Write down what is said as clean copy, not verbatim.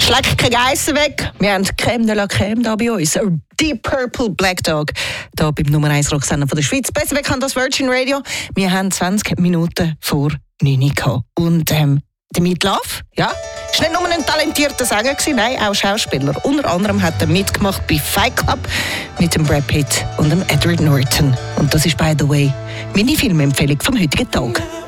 schlägt keine Geissen weg. Wir haben Crème de la Crème da bei uns. Deep Purple Black Dog. Hier beim Nummer 1 Rocksender von der Schweiz. Besser weg kann das Virgin Radio. Wir haben 20 Minuten vor 9 Uhr gehabt. Und der Meat Love, ja, ist nicht nur ein talentierter Sänger gewesen, nein, auch Schauspieler. Unter anderem hat er mitgemacht bei Fight Club mit dem Brad Pitt und dem Edward Norton. Und das ist, by the way, meine Filmempfehlung vom heutigen Tag.